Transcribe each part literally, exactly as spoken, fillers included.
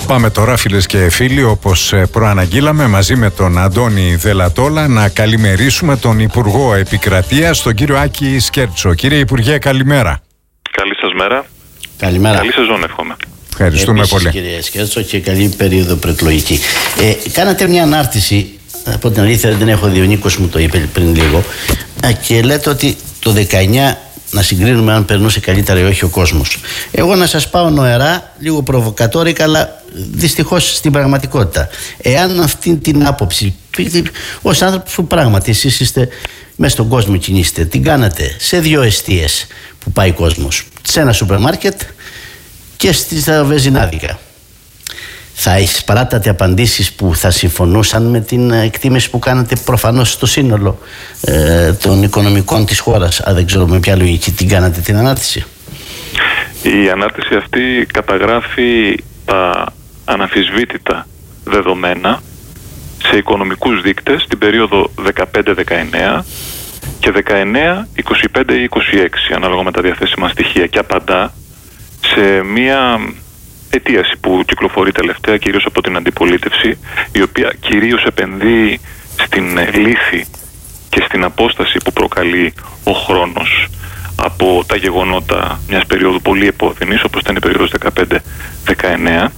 Πάμε τώρα, φίλες και φίλοι, όπως προαναγγείλαμε, μαζί με τον Αντώνη Δελατόλα να καλημερίσουμε τον Υπουργό Επικρατείας, τον κύριο Άκη Σκέρτσο. Κύριε Υπουργέ, καλημέρα. Καλή σας μέρα. Καλημέρα. Καλή σεζόν, εύχομαι. Ευχαριστούμε Επίσης, πολύ. Κύριε Σκέρτσο, και καλή περίοδο προεκλογική. Ε, κάνατε μια ανάρτηση, από την αλήθεια δεν έχω δει, ο Νίκος μου το είπε πριν λίγο, και λέτε ότι το δεκαεννιά να συγκρίνουμε αν περνούσε καλύτερα ή όχι ο κόσμος. Εγώ να σας πάω νοερά, λίγο προβοκατόρικα, αλλά δυστυχώς στην πραγματικότητα. Εάν αυτή την άποψη, ως άνθρωπος που πράγματι εσείς είστε μέσα στον κόσμο, κινείστε, την κάνατε σε δύο εστίες που πάει ο κόσμος, σε ένα σούπερ μάρκετ και στα βεζινάδικα, θα εισπράτατε απαντήσεις που θα συμφωνούσαν με την εκτίμηση που κάνατε προφανώς στο σύνολο ε, των οικονομικών της χώρας? Α, δεν ξέρω με ποια λογική την κάνατε την ανάρτηση. Η ανάρτηση αυτή καταγράφει τα αναμφισβήτητα δεδομένα σε οικονομικούς δείκτες την περίοδο δεκαπέντε δεκαεννέα και δεκαεννέα είκοσι πέντε ή είκοσι έξι, ανάλογα με τα διαθέσιμα στοιχεία, και απαντά σε μία αιτίαση που κυκλοφορεί τελευταία κυρίως από την αντιπολίτευση, η οποία κυρίως επενδύει στην λύθη και στην απόσταση που προκαλεί ο χρόνος από τα γεγονότα μιας περίοδου πολύ επώδυνης, όπως ήταν η περίοδος δεκαπέντε δεκαεννέα,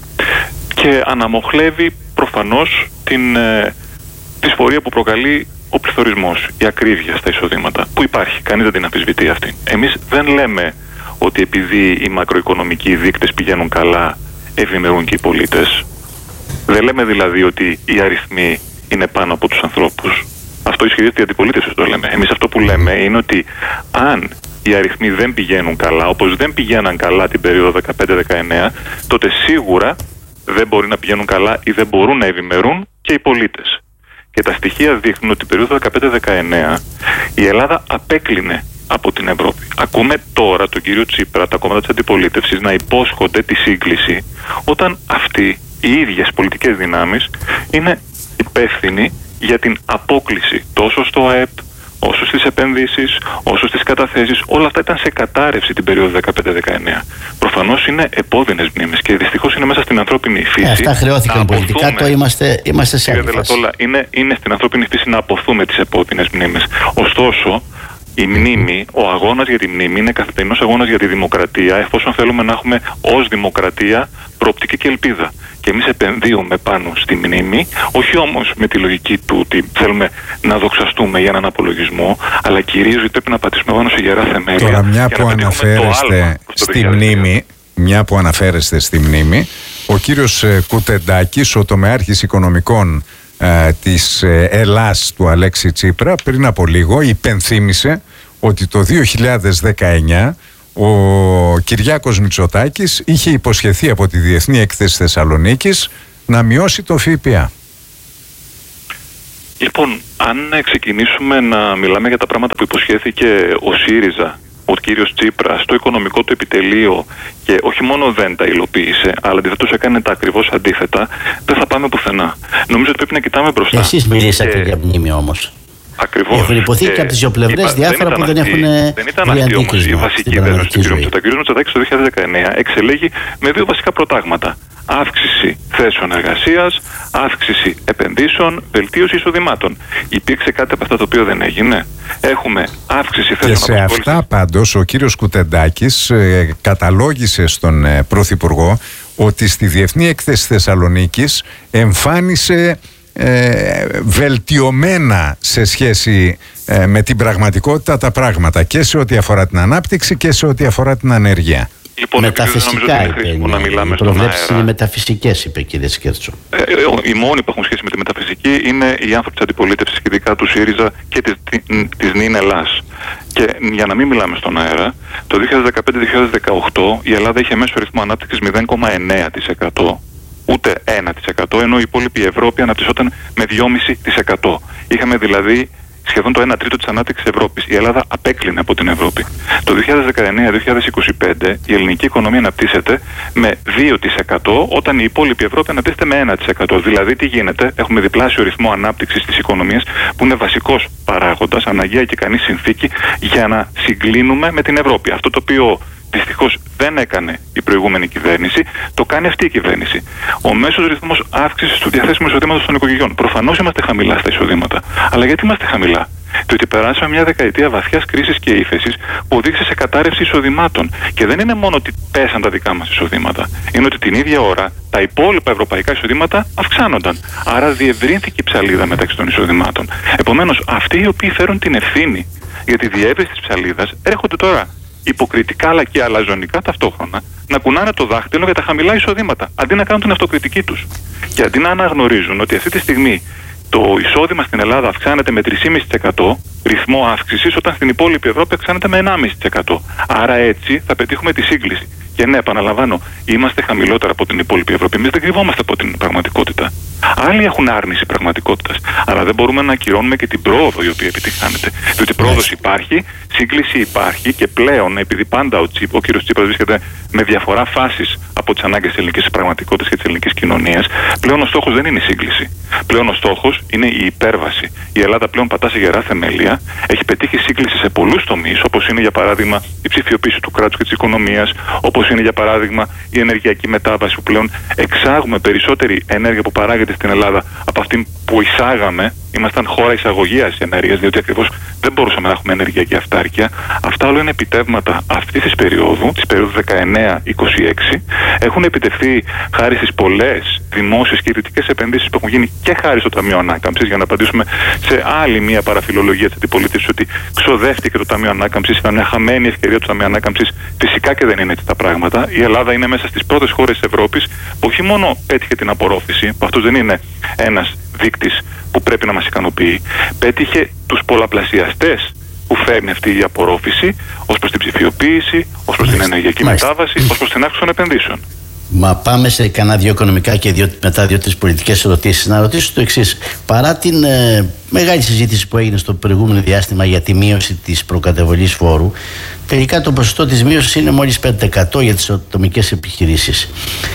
και αναμοχλεύει προφανώς την ε, δυσφορία που προκαλεί ο πληθωρισμός, η ακρίβεια στα εισοδήματα, που υπάρχει, κανείς δεν την αμφισβητεί αυτή. Εμείς δεν λέμε ότι επειδή οι μακροοικονομικοί δείκτες πηγαίνουν καλά, ευημερούν και οι πολίτες. Δεν λέμε δηλαδή ότι οι αριθμοί είναι πάνω από τους ανθρώπους. Αυτό ισχυρίζεται η αντιπολίτευση, το λέμε. Εμείς αυτό που λέμε είναι ότι αν οι αριθμοί δεν πηγαίνουν καλά, όπως δεν πηγαίναν καλά την περίοδο δεκαπέντε δεκαεννέα, τότε σίγουρα δεν μπορεί να πηγαίνουν καλά ή δεν μπορούν να ευημερούν και οι πολίτες. Και τα στοιχεία δείχνουν ότι την περίοδο δεκαπέντε δεκαεννέα η Ελλάδα απέκλεινε από την Ευρώπη. Ακούμε τώρα τον κύριο Τσίπρα, τα κόμματα της αντιπολίτευσης, να υπόσχονται τη σύγκληση, όταν αυτοί οι ίδιες πολιτικές δυνάμεις είναι υπεύθυνοι για την απόκλιση τόσο στο ΑΕΠ, όσο στις επενδύσεις, όσο στις καταθέσεις. Όλα αυτά ήταν σε κατάρρευση την περίοδο δεκαπέντε δεκαεννέα. Προφανώς είναι επώδυνες μνήμες και δυστυχώς είναι μέσα στην ανθρώπινη φύση. Ε, αυτά χρεώθηκαν πολιτικά, το είμαστε, είμαστε σε άλλη φάση. Είναι, είναι στην ανθρώπινη φύση να αποθούμε τις επώδυνες μνήμες. Ωστόσο, η μνήμη, ο αγώνας για τη μνήμη είναι καθημερινός αγώνας για τη δημοκρατία, εφόσον θέλουμε να έχουμε ως δημοκρατία προοπτική και ελπίδα. Και εμείς επενδύουμε πάνω στη μνήμη, όχι όμως με τη λογική του ότι θέλουμε να δοξαστούμε για έναν απολογισμό, αλλά κυρίως γιατί πρέπει να πατήσουμε πάνω σε γερά θεμέλια. Τώρα, μια που αναφέρεστε στη μνήμη, μια που αναφέρεστε στη μνήμη, ο κύριος Κουτεντάκης, ο τομεάρχης οικονομικών της Ελλάς του Αλέξη Τσίπρα, πριν από λίγο υπενθύμησε ότι το δύο χιλιάδες δεκαεννέα ο Κυριάκος Μητσοτάκης είχε υποσχεθεί από τη Διεθνή Έκθεση Θεσσαλονίκης να μειώσει το ΦΠΑ. Λοιπόν, αν ξεκινήσουμε να μιλάμε για τα πράγματα που υποσχέθηκε ο ΣΥΡΙΖΑ, ο κύριος Τσίπρας, στο οικονομικό του επιτελείο, και όχι μόνο δεν τα υλοποίησε, αλλά αντιθέτως έκανε τα ακριβώς αντίθετα, δεν θα πάμε πουθενά. Νομίζω ότι πρέπει να κοιτάμε μπροστά. Εσείς μιλήσατε και... για μνήμη όμως. Ακριβώς. Έχουν υποθεί και, και από τις δύο πλευρές διάφορα δεν που δεν έχουν βρει. Δεν ήταν αυτή όμως η βασική δέσμευση του κ. Μητσοτάκη. Ο κ. Μητσοτάκης το δύο χιλιάδες δεκαεννέα εξελέγει με δύο βασικά προτάγματα. Αύξηση θέσεων εργασίας, αύξηση επενδύσεων, βελτίωση εισοδημάτων. Υπήρξε κάτι από αυτά το οποίο δεν έγινε? Έχουμε αύξηση θέσεων. Και σε αυτά πάντως ο κύριος Κουτεντάκης ε, καταλόγησε στον ε, Πρωθυπουργό ότι στη Διεθνή Έκθεση Θεσσαλονίκης εμφάνισε ε, βελτιωμένα σε σχέση ε, με την πραγματικότητα τα πράγματα, και σε ό,τι αφορά την ανάπτυξη και σε ό,τι αφορά την ανεργία. Λοιπόν, μεταφυσικά είπε. Οι προβλέψεις είναι μεταφυσικές, είπε κύριε Σκέρτσο. Ε, ε, οι μόνοι που έχουν σχέση με τη μεταφυσική είναι οι άνθρωποι της αντιπολίτευσης, και ειδικά του ΣΥΡΙΖΑ και της, της ΝΙΝ Ελλάς. Και για να μην μιλάμε στον αέρα, το δύο χιλιάδες δεκαπέντε δύο χιλιάδες δεκαοκτώ η Ελλάδα είχε μέσο ρυθμό ανάπτυξης μηδέν κόμμα εννέα τοις εκατό. Ούτε ένα τοις εκατό, ενώ η υπόλοιπη Ευρώπη αναπτυσσόταν με δυόμισι τοις εκατό. Είχαμε δηλαδή σχεδόν το ένα τρίτο της ανάπτυξης Ευρώπης. Η Ελλάδα απέκλεινε από την Ευρώπη. Το δύο χιλιάδες δεκαεννέα δύο χιλιάδες είκοσι πέντε η ελληνική οικονομία αναπτύσσεται με δύο τοις εκατό, όταν η υπόλοιπη Ευρώπη αναπτύσσεται με ένα τοις εκατό. Δηλαδή τι γίνεται? Έχουμε διπλάσιο ρυθμό ανάπτυξης της οικονομίας, που είναι βασικός παράγοντας, αναγκαία και ικανή συνθήκη για να συγκλίνουμε με την Ευρώπη. Αυτό το οποίο δυστυχώς δεν έκανε η προηγούμενη κυβέρνηση, το κάνει αυτή η κυβέρνηση. Ο μέσος ρυθμός αύξησης του διαθέσιμου εισοδήματος των οικογενειών. Προφανώς είμαστε χαμηλά στα εισοδήματα. Αλλά γιατί είμαστε χαμηλά? Διότι περάσαμε μια δεκαετία βαθιάς κρίσης και ύφεσης που οδήγησε σε κατάρρευση εισοδημάτων. Και δεν είναι μόνο ότι πέσαν τα δικά μας εισοδήματα. Είναι ότι την ίδια ώρα τα υπόλοιπα ευρωπαϊκά εισοδήματα αυξάνονταν. Άρα διευρύνθηκε η ψαλίδα μεταξύ των εισοδημάτων. Επομένως, αυτοί οι οποίοι φέρουν την ευθύνη για τη διεύρυνση της ψαλίδας έρχονται τώρα υποκριτικά αλλά και αλαζονικά ταυτόχρονα να κουνάνε το δάχτυλο για τα χαμηλά εισοδήματα, αντί να κάνουν την αυτοκριτική τους. Και αντί να αναγνωρίζουν ότι αυτή τη στιγμή το εισόδημα στην Ελλάδα αυξάνεται με τρία κόμμα πέντε τοις εκατό ρυθμό αύξησης, όταν στην υπόλοιπη Ευρώπη αυξάνεται με ένα κόμμα πέντε τοις εκατό. Άρα έτσι θα πετύχουμε τη σύγκληση. Και ναι, επαναλαμβάνω, είμαστε χαμηλότερα από την υπόλοιπη Ευρώπη. Εμείς δεν κρυβόμαστε από την πραγματικότητα. Άλλοι έχουν άρνηση πραγματικότητας. Αλλά δεν μπορούμε να ακυρώνουμε και την πρόοδο η οποία επιτυχάνεται. Διότι πρόοδος υπάρχει, σύγκληση υπάρχει και πλέον, επειδή πάντα ο, Τσίπ, ο κ. Τσίπρας βρίσκεται με διαφορά φάσεις από τις ανάγκες της ελληνικής πραγματικότητας και της ελληνικής κοινωνίας, πλέον ο στόχος δεν είναι η σύγκληση. Πλέον ο στόχος είναι η υπέρβαση. Η Ελλάδα πλέον πατά σε γερά θεμέλια, έχει πετύχει σύγκληση σε πολλούς τομείς, όπως είναι για παράδειγμα η ψηφιοποίηση του κράτους και της οικονομίας, όπως είναι για παράδειγμα η ενεργειακή μετάβαση, που πλέον εξάγουμε περισσότερη ενέργεια που παράγεται στην Ελλάδα από αυτή που εισάγαμε. Ήμασταν χώρα εισαγωγίας ενέργειας, διότι ακριβώς δεν μπορούσαμε να έχουμε ενεργειακή αυτάρκεια. Αυτά όλα είναι επιτεύγματα αυτής της περίοδου, της περίοδου δεκαεννέα είκοσι έξι. Έχουν επιτευχθεί χάρη στις πολλές δημόσιες και ιδιωτικές επενδύσεις που έχουν γίνει και χάρη στο Ταμείο Ανάκαμψης, για να απαντήσουμε σε άλλη μια παραφιλολογία της αντιπολίτευσης ότι ξοδεύτηκε το Ταμείο Ανάκαμψης, ήταν μια χαμένη ευκαιρία του Ταμείου Ανάκαμψης. Φυσικά και δεν είναι έτσι τα πράγματα. Η Ελλάδα είναι μέσα στις πρώτες χώρες της Ευρώπης που όχι μόνο πέτυχε την απορρόφηση, που αυτός δεν είναι ένας δείκτης που πρέπει να μας ικανοποιεί, πέτυχε τους πολλαπλασιαστές που φέρνει αυτή η απορρόφηση ως προς την ψηφιοποίηση, ως προς την ενεργειακή Μάλιστα. μετάβαση, ως προς την αύξηση των επενδύσεων. Μα πάμε σε κανένα δύο οικονομικά και δύο, μετά δύο-τρεις πολιτικές ερωτήσεις. Να ρωτήσω το εξής. Παρά την ε, μεγάλη συζήτηση που έγινε στο προηγούμενο διάστημα για τη μείωση της προκαταβολής φόρου, τελικά το ποσοστό της μείωσης είναι μόλις πέντε τοις εκατό για τις ατομικές επιχειρήσεις.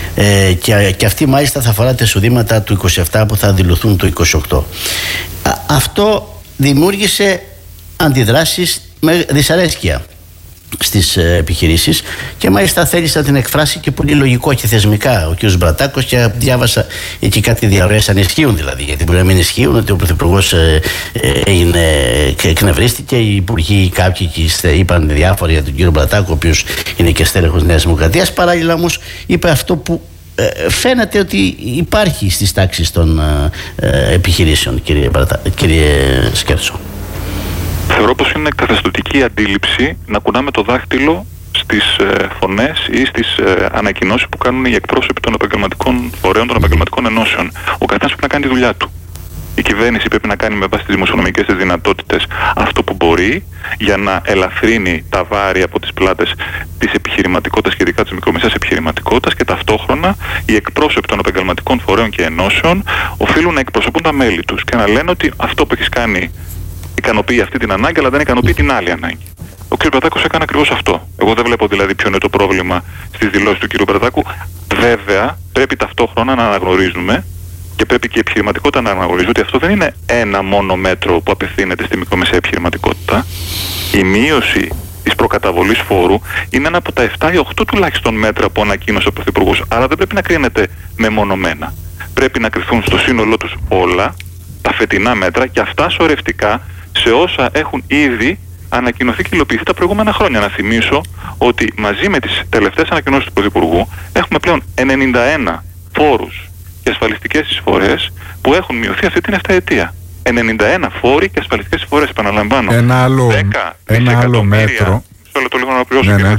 Ε, και, και αυτή μάλιστα θα αφορά τα εισοδήματα του είκοσι επτά που θα δηλωθούν το είκοσι οκτώ. Α, αυτό δημιούργησε αντιδράσεις με δυσαρέσκεια στις ε, επιχειρήσεις και μάλιστα θέλησε να την εκφράσει και πολύ λογικό και θεσμικά ο κ. Μπρατάκος, και διάβασα εκεί κάτι διαρροές αν ισχύουν, δηλαδή, γιατί μπορεί να μην ισχύουν, ότι ο Πρωθυπουργός ε, ε, έγινε, εκνευρίστηκε, οι υπουργοί κάποιοι είπαν διάφορα για τον κ. Μπρατάκο, ο οποίος είναι και στέλεχος Νέας Δημοκρατίας. Παράλληλα όμως είπε αυτό που ε, φαίνεται ότι υπάρχει στις τάξεις των ε, επιχειρήσεων, κύριε, Μπρατα, κύριε Σκέρτσο. Θεωρώ πως είναι καθεστωτική αντίληψη να κουνάμε το δάχτυλο στις ε, φωνές ή στις ε, ανακοινώσεις που κάνουν οι εκπρόσωποι των επαγγελματικών φορέων, των επαγγελματικών ενώσεων. Ο καθένας πρέπει να κάνει τη δουλειά του. Η κυβέρνηση πρέπει να κάνει με βάση τις δημοσιονομικές της δυνατότητες αυτό που μπορεί για να ελαφρύνει τα βάρη από τις πλάτες της επιχειρηματικότητας και ειδικά της μικρομεσαίας επιχειρηματικότητας, και ταυτόχρονα οι εκπρόσωποι των επαγγελματικών φορέων και ενώσεων οφείλουν να εκπροσωπούν τα μέλη τους και να λένε ότι αυτό που έχεις κάνει ικανοποιεί αυτή την ανάγκη, αλλά δεν ικανοποιεί την άλλη ανάγκη. Ο κ. Μπρατάκος έκανε ακριβώς αυτό. Εγώ δεν βλέπω δηλαδή ποιο είναι το πρόβλημα στις δηλώσεις του κ. Μπρατάκου. Βέβαια, πρέπει ταυτόχρονα να αναγνωρίζουμε και πρέπει και η επιχειρηματικότητα να αναγνωρίζει ότι αυτό δεν είναι ένα μόνο μέτρο που απευθύνεται στη μικρομεσαία επιχειρηματικότητα. Η μείωση της προκαταβολής φόρου είναι ένα από τα επτά ή οκτώ τουλάχιστον μέτρα που ανακοίνωσε ο Πρωθυπουργός. Άρα δεν πρέπει να κρίνεται μεμονωμένα. Πρέπει να κρυφθούν στο σύνολό τους όλα τα φετινά μέτρα και αυτά σωρευτικά σε όσα έχουν ήδη ανακοινωθεί και υλοποιηθεί τα προηγούμενα χρόνια. Να θυμίσω ότι μαζί με τις τελευταίες ανακοινώσεις του Πρωθυπουργού έχουμε πλέον ενενήντα ένα φόρους και ασφαλιστικές εισφορές που έχουν μειωθεί αυτή την επταετία. ενενήντα ένα φόροι και ασφαλιστικές εισφορές, επαναλαμβάνω. Ένα άλλο, ένα άλλο μέτρο. Θέλω το λίγο να ολοκληρώσω, ναι, ναι.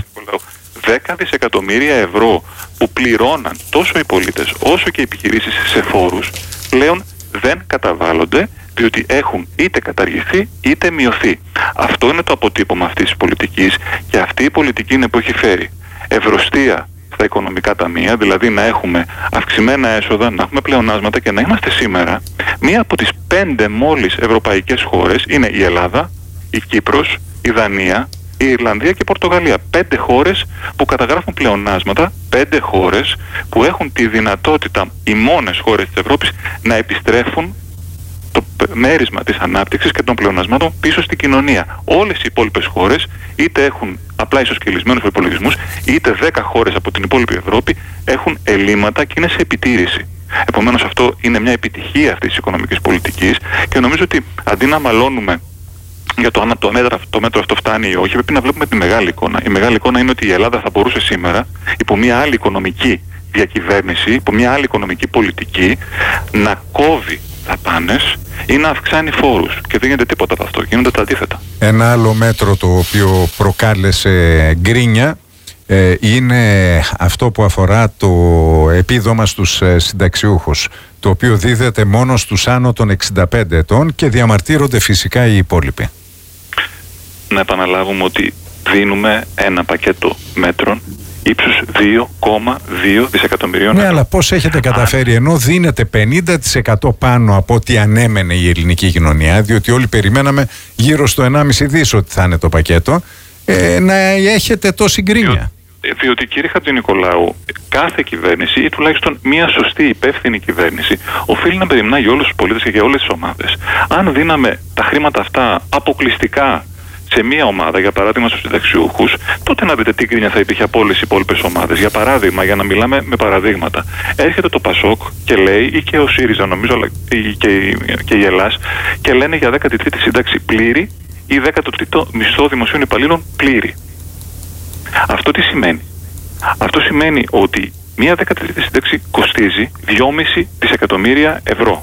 δέκα δισεκατομμύρια ευρώ που πληρώναν τόσο οι πολίτες όσο και οι επιχειρήσεις σε φόρους πλέον δεν καταβάλλονται, διότι έχουν είτε καταργηθεί είτε μειωθεί. Αυτό είναι το αποτύπωμα αυτής της πολιτικής, και αυτή η πολιτική είναι που έχει φέρει ευρωστία στα οικονομικά ταμεία, δηλαδή να έχουμε αυξημένα έσοδα, να έχουμε πλεονάσματα και να είμαστε σήμερα μία από τις πέντε μόλις ευρωπαϊκές χώρες. Είναι η Ελλάδα, η Κύπρος, η Δανία, η Ιρλανδία και η Πορτογαλία. Πέντε χώρες που καταγράφουν πλεονάσματα, πέντε χώρες που έχουν τη δυνατότητα, οι μόνες χώρες της Ευρώπης, να επιστρέφουν το μέρισμα της ανάπτυξης και των πλεονασμάτων πίσω στην κοινωνία. Όλες οι υπόλοιπες χώρες είτε έχουν απλά ισοσκελισμένους προϋπολογισμούς, είτε δέκα χώρες από την υπόλοιπη Ευρώπη έχουν ελλείμματα και είναι σε επιτήρηση. Επομένως αυτό είναι μια επιτυχία αυτής της οικονομικής πολιτικής και νομίζω ότι αντί να μαλώνουμε για το αν το μέτρο, το μέτρο αυτό φτάνει ή όχι, πρέπει να βλέπουμε τη μεγάλη εικόνα. Η μεγάλη εικόνα είναι ότι η Ελλάδα θα μπορούσε σήμερα, υπό μια άλλη οικονομική διακυβέρνηση, υπό μια άλλη οικονομική πολιτική, να κόβει δαπάνες ή να αυξάνει φόρους. Και δεν γίνεται τίποτα από αυτό. Γίνονται τα αντίθετα. Ένα άλλο μέτρο το οποίο προκάλεσε γκρίνια ε, είναι αυτό που αφορά το επίδομα στους ε, συνταξιούχους, το οποίο δίδεται μόνο στους άνω των εξήντα πέντε ετών και διαμαρτύρονται φυσικά οι υπόλοιποι. Να επαναλάβουμε ότι δίνουμε ένα πακέτο μέτρων ύψους δύο κόμμα δύο δισεκατομμυρίων Ναι, ευρώ. αλλά πώς έχετε καταφέρει, ενώ δίνετε πενήντα τοις εκατό πάνω από ό,τι ανέμενε η ελληνική κοινωνία, διότι όλοι περιμέναμε γύρω στο ενάμιση δις ότι θα είναι το πακέτο, ε, να έχετε τόση γκρίνια. Διότι, κύριε Χατζηνικολάου, κάθε κυβέρνηση ή τουλάχιστον μια σωστή υπεύθυνη κυβέρνηση οφείλει να περιμνά για όλους τους πολίτες και για όλες τις ομάδες. Αν δίναμε τα χρήματα αυτά αποκλειστικά σε μία ομάδα, για παράδειγμα στους συνταξιούχους, τότε να δείτε τι γκρίνια θα υπήρχε από όλες τις υπόλοιπες ομάδες. Για παράδειγμα, για να μιλάμε με παραδείγματα, έρχεται το Πασόκ και λέει, ή και ο ΣΥΡΙΖΑ νομίζω, αλλά και, και η Ελλάς, και λένε για δέκατη τρίτη σύνταξη πλήρη ή δέκατο τρίτο μισθό δημοσίων υπαλλήλων πλήρη. Αυτό τι σημαίνει? Αυτό σημαίνει ότι μία δέκατη τρίτη σύνταξη κοστίζει δυόμισι δισεκατομμύρια ευρώ.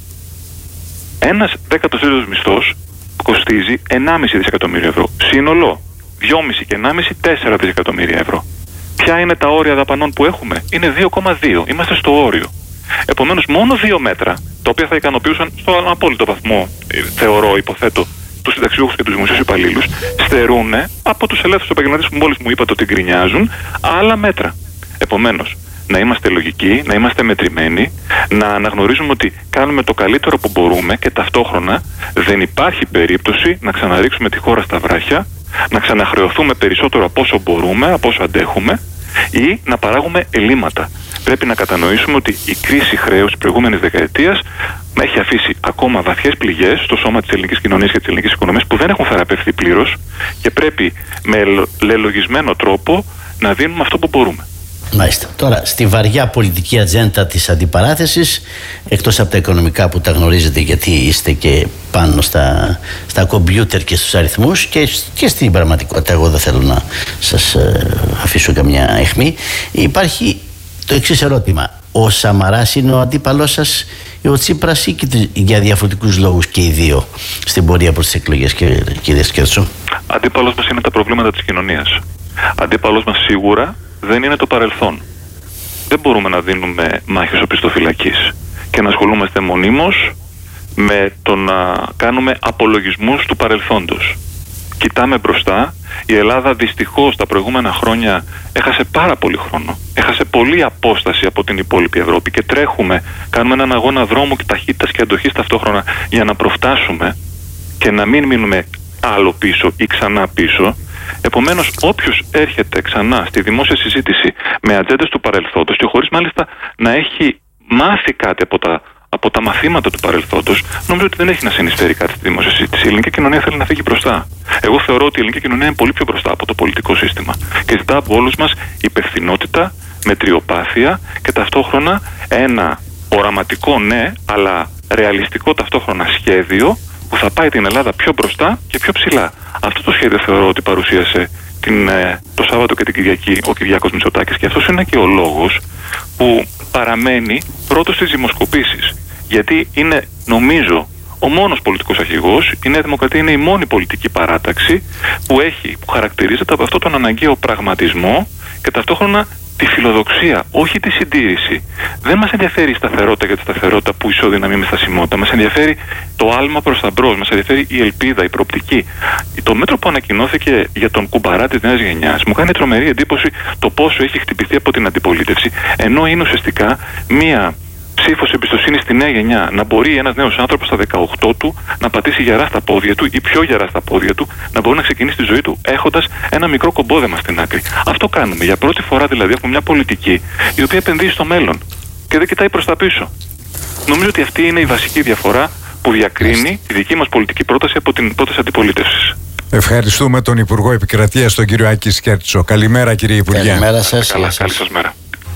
Ένας δέκατος τρίτος μισθός κοστίζει ενάμιση δισεκατομμύρια ευρώ. Σύνολο δυόμισι και ενάμιση, τέσσερα δισεκατομμύρια ευρώ. Ποια είναι τα όρια δαπανών που έχουμε? Είναι δύο κόμμα δύο. Είμαστε στο όριο. Επομένως, μόνο δύο μέτρα, τα οποία θα ικανοποιούσαν στο απόλυτο βαθμό, θεωρώ, υποθέτω, τους συνταξιούχους και τους δημοσίους υπαλλήλους, στερούν από τους ελεύθερους επαγγελματίες που μόλις μου είπατε ότι γκρινιάζουν άλλα μέτρα. Επομένως, να είμαστε λογικοί, να είμαστε μετρημένοι, να αναγνωρίζουμε ότι κάνουμε το καλύτερο που μπορούμε και ταυτόχρονα δεν υπάρχει περίπτωση να ξαναρίξουμε τη χώρα στα βράχια, να ξαναχρεωθούμε περισσότερο από όσο μπορούμε, από όσο αντέχουμε ή να παράγουμε ελλείμματα. Πρέπει να κατανοήσουμε ότι η κρίση χρέους της προηγούμενης δεκαετίας έχει αφήσει ακόμα βαθιές πληγές στο σώμα της ελληνικής κοινωνίας και της ελληνικής οικονομίας που δεν έχουν θεραπευθεί πλήρως και πρέπει με λελογισμένο τρόπο να δίνουμε αυτό που μπορούμε. Μάλιστα. Τώρα, στη βαριά πολιτική ατζέντα της αντιπαράθεσης, εκτός από τα οικονομικά που τα γνωρίζετε γιατί είστε και πάνω στα, στα κομπιούτερ και στους αριθμούς και, και στην πραγματικότητα, εγώ δεν θέλω να σας ε, αφήσω καμιά αιχμή, υπάρχει το εξής ερώτημα. Ο Σαμαράς είναι ο αντίπαλός σας ή ο Τσίπρας ή και για διαφορετικούς λόγους και οι δύο στην πορεία προς τις εκλογές, κύριε Σκέρτσο? Αντίπαλος μας είναι τα προβλήματα της κοινωνίας. Αντίπαλος μας σίγουρα δεν είναι το παρελθόν. Δεν μπορούμε να δίνουμε μάχες οπισθοφυλακής και να ασχολούμαστε μονίμως με το να κάνουμε απολογισμούς του παρελθόντος. Κοιτάμε μπροστά. Η Ελλάδα δυστυχώς τα προηγούμενα χρόνια έχασε πάρα πολύ χρόνο. Έχασε πολλή απόσταση από την υπόλοιπη Ευρώπη και τρέχουμε, κάνουμε έναν αγώνα δρόμου και ταχύτητας και αντοχής ταυτόχρονα για να προφτάσουμε και να μην μείνουμε άλλο πίσω ή ξανά πίσω. Επομένως, όποιος έρχεται ξανά στη δημόσια συζήτηση με ατζέντες του παρελθόντος και χωρίς μάλιστα να έχει μάθει κάτι από τα, από τα μαθήματα του παρελθόντος, νομίζω ότι δεν έχει να συνεισφέρει κάτι στη δημόσια συζήτηση. Η ελληνική κοινωνία θέλει να φύγει μπροστά. Εγώ θεωρώ ότι η ελληνική κοινωνία είναι πολύ πιο μπροστά από το πολιτικό σύστημα και ζητά από όλους μας υπευθυνότητα, μετριοπάθεια και ταυτόχρονα ένα οραματικό ναι, αλλά ρεαλιστικό ταυτόχρονα σχέδιο που θα πάει την Ελλάδα πιο μπροστά και πιο ψηλά. Αυτό το σχέδιο θεωρώ ότι παρουσίασε την, το Σάββατο και την Κυριακή ο Κυριάκος Μητσοτάκης και αυτός είναι και ο λόγος που παραμένει πρώτος στις δημοσκοπήσεις. Γιατί είναι, νομίζω, ο μόνος πολιτικός αρχηγός, η Νέα Δημοκρατία είναι η μόνη πολιτική παράταξη που, έχει, που χαρακτηρίζεται από αυτόν τον αναγκαίο πραγματισμό και ταυτόχρονα τη φιλοδοξία, όχι τη συντήρηση. Δεν μας ενδιαφέρει η σταθερότητα για τη σταθερότητα που ισοδυναμεί με στασιμότητα. Μας ενδιαφέρει το άλμα προς τα μπρος. Μας ενδιαφέρει η ελπίδα, η προοπτική. Το μέτρο που ανακοινώθηκε για τον κουμπαρά της νέας γενιάς μου κάνει τρομερή εντύπωση το πόσο έχει χτυπηθεί από την αντιπολίτευση, ενώ είναι ουσιαστικά μία ψήφος εμπιστοσύνη στη νέα γενιά. Να μπορεί ένας νέος άνθρωπος στα δεκαοκτώ του να πατήσει γερά στα πόδια του ή πιο γερά στα πόδια του, να μπορεί να ξεκινήσει τη ζωή του έχοντας ένα μικρό κομπόδεμα στην άκρη. Αυτό κάνουμε. Για πρώτη φορά δηλαδή έχουμε μια πολιτική η οποία επενδύει στο μέλλον και δεν κοιτάει προς τα πίσω. Νομίζω ότι αυτή είναι η βασική διαφορά που διακρίνει τη δική μας πολιτική πρόταση από την πρόταση αντιπολίτευσης. Ευχαριστούμε τον Υπουργό Επικρατείας, τον κύριο Άκη Σκέρτσο. Καλημέρα, κύριε Υπουργέ. Καλημέρα σας. Καλά, καλή σας μέρα.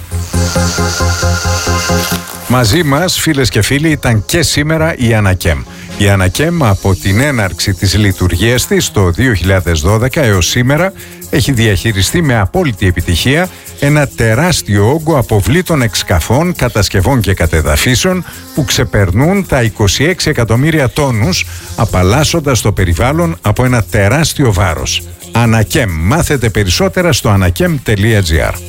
Μαζί μας, φίλες και φίλοι, ήταν και σήμερα η Ανακέμ. Η Ανακέμ από την έναρξη της λειτουργίας της το δύο χιλιάδες δώδεκα έως σήμερα έχει διαχειριστεί με απόλυτη επιτυχία ένα τεράστιο όγκο αποβλήτων εξκαφών, κατασκευών και κατεδαφίσεων που ξεπερνούν τα είκοσι έξι εκατομμύρια τόνους, απαλλάσσοντας το περιβάλλον από ένα τεράστιο βάρος. Ανακέμ. Μάθετε περισσότερα στο ανακέμ τελεία τζι άρ.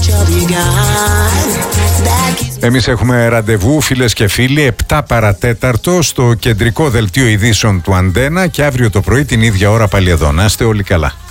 Εμείς έχουμε ραντεβού, φίλες και φίλοι, επτά παρατέταρτο στο κεντρικό δελτίο ειδήσεων του Αντένα και αύριο το πρωί την ίδια ώρα πάλι εδώ. Να είστε όλοι καλά.